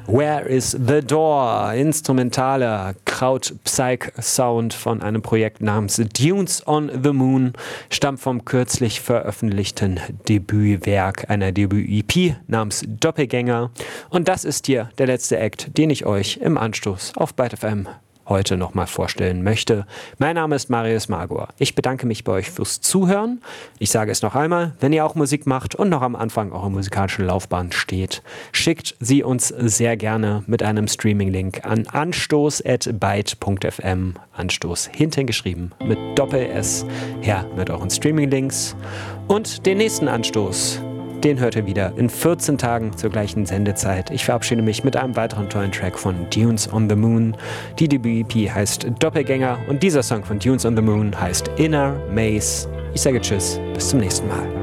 Where is the Door? Instrumentaler Kraut-Psych-Sound von einem Projekt namens Dunes on the Moon stammt vom kürzlich veröffentlichten Debütwerk einer Debüt-EP namens Doppelgänger. Und das ist hier der letzte Act, den ich euch im Anstoß auf Byte FM heute nochmal vorstellen möchte. Mein Name ist Marius Magor. Ich bedanke mich bei euch fürs Zuhören. Ich sage es noch einmal, wenn ihr auch Musik macht und noch am Anfang eurer musikalischen Laufbahn steht, schickt sie uns sehr gerne mit einem Streaming-Link an anstoß@byte.fm. Anstoß hinten geschrieben mit Doppel-S. Her mit euren Streaming-Links. Und den nächsten Anstoß, den hört ihr wieder in 14 Tagen zur gleichen Sendezeit. Ich verabschiede mich mit einem weiteren tollen Track von Dunes on the Moon. Die Debüt-EP heißt Doppelgänger und dieser Song von Dunes on the Moon heißt Inner Maze. Ich sage Tschüss, bis zum nächsten Mal.